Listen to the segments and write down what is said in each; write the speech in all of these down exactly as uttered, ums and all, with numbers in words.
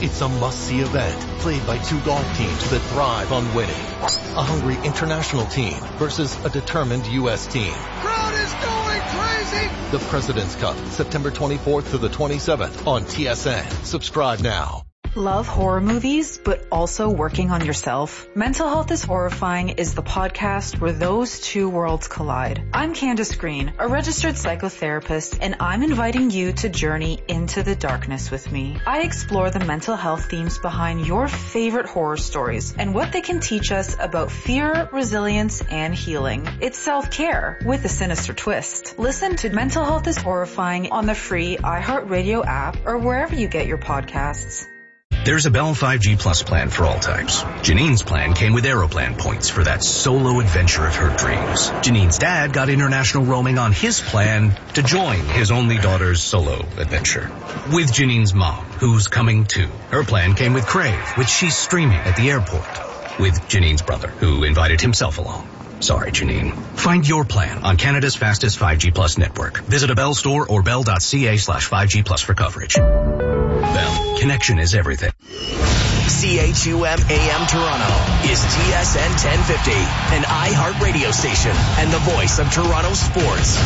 It's a must-see event played by two golf teams that thrive on winning. A hungry international team versus a determined U S team. Crowd is going crazy! The President's Cup, September twenty-fourth to the twenty-seventh on T S N. Subscribe now. Love horror movies, but also working on yourself? Mental Health is Horrifying is the podcast where those two worlds collide. I'm Candace Green, a registered psychotherapist, and I'm inviting you to journey into the darkness with me. I explore the mental health themes behind your favorite horror stories and what they can teach us about fear, resilience, and healing. It's self-care with a sinister twist. Listen to Mental Health is Horrifying on the free iHeartRadio app or wherever you get your podcasts. There's a Bell five G Plus plan for all types. Janine's plan came with Aeroplan points for that solo adventure of her dreams. Janine's dad got international roaming on his plan to join his only daughter's solo adventure. With Janine's mom, who's coming too. Her plan came with Crave, which she's streaming at the airport. With Janine's brother, who invited himself along. Sorry, Janine. Find your plan on Canada's fastest five G Plus network. Visit a Bell store or bell.ca slash 5G Plus for coverage. Bell, connection is everything. C H U M A M Toronto is T S N ten fifty, an iHeart radio station and the voice of Toronto sports.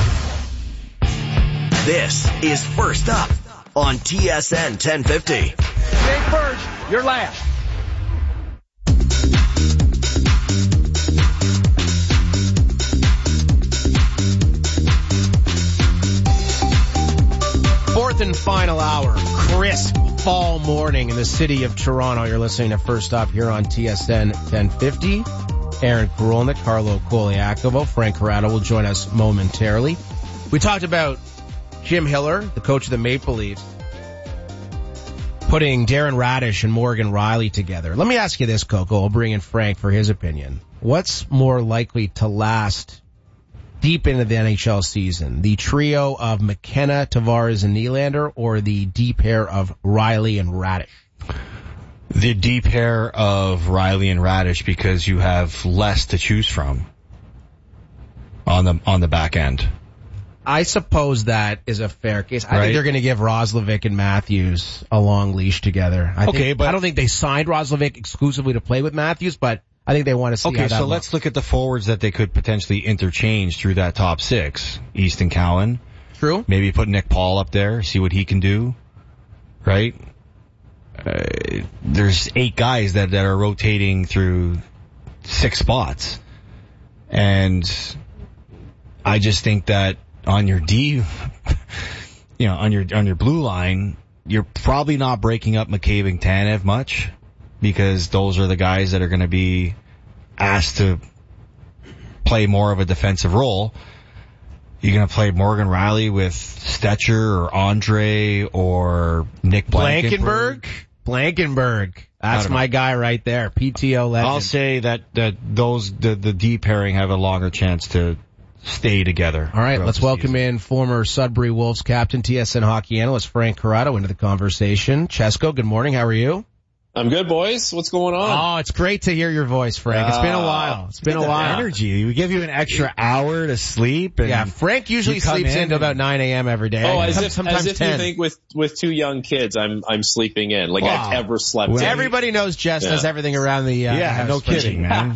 This is First Up on T S N ten fifty. Jake first, you're last. Fourth and final hour, crisp fall morning in the city of Toronto. You're listening to First Up here on T S N ten fifty. Aaron Karolnik, Carlo Koliakovo, Frank Corrado will join us momentarily. We talked about Jim Hiller, the coach of the Maple Leafs, putting Darren Radish and Morgan Riley together. Let me ask you this, Coco. I'll bring in Frank for his opinion. What's more likely to last deep into the N H L season, the trio of McKenna, Tavares, and Nylander, or the deep pair of Riley and Radish? The deep pair of Riley and Radish, because you have less to choose from on the on the back end. I suppose that is a fair case. I right. think they're going to give Roslovic and Matthews a long leash together. I okay, think, but I don't think they signed Roslovic exclusively to play with Matthews, but I think they want to see okay, how that so looks. let's look at the forwards that they could potentially interchange through that top six. Easton Cowan. True. Maybe put Nick Paul up there, see what he can do. Right? Uh, there's eight guys that, that are rotating through six spots. And I just think that on your D, you know, on your, on your blue line, you're probably not breaking up McCabe and Tanev much, because those are the guys that are going to be asked to play more of a defensive role. You're going to play Morgan Riley with Stetcher or Andre or Nick Blankenburg. Blankenburg? Blankenburg. That's my guy right there. P T O legend. I'll say that, that those, the, the D pairing have a longer chance to stay together. All right, let's welcome season. in former Sudbury Wolves captain, T S N hockey analyst Frank Corrado into the conversation. Chesko, good morning. How are you? I'm good, boys. What's going on? Oh, it's great to hear your voice, Frank. It's been a while. It's been a while. Energy. We give you an extra hour to sleep. And yeah, Frank usually sleeps in until about nine a.m. every day. Oh, as if, Sometimes as if ten. you think with, with two young kids, I'm, I'm sleeping in. Like wow. I've ever slept well, in. Everybody knows Jess yeah. does everything around the, uh, yeah, the house. no kidding, man.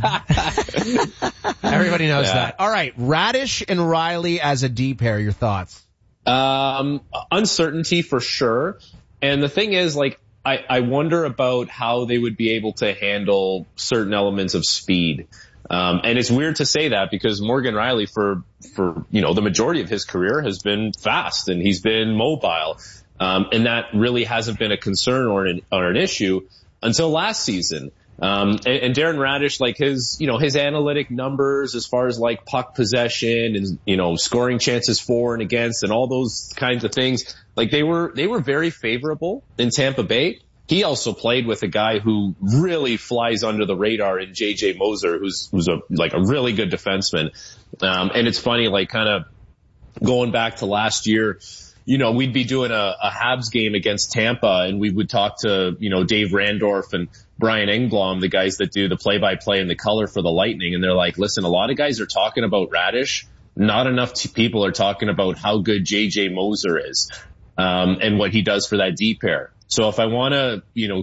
Everybody knows yeah. that. All right, Radish and Riley as a D pair, your thoughts? Um, uncertainty for sure. And the thing is, like, I, I wonder about how they would be able to handle certain elements of speed. Um, and it's weird to say that because Morgan Riley for, for, you know, the majority of his career has been fast and he's been mobile. Um, and that really hasn't been a concern or an, or an issue until last season. Um, and, and Darren Radish, like his, you know, his analytic numbers as far as like puck possession and, you know, scoring chances for and against and all those kinds of things, like they were, they were very favorable in Tampa Bay. He also played with a guy who really flies under the radar in J J Moser, who's, who's a, like a really good defenseman. Um, and it's funny, like kind of going back to last year, you know, we'd be doing a, a Habs game against Tampa and we would talk to, you know, Dave Randorf and Brian Engblom, the guys that do the play-by-play and the color for the Lightning. And they're like, listen, a lot of guys are talking about Radish. Not enough t- people are talking about how good J J Moser is, um, and what he does for that D pair. So if I want to, you know,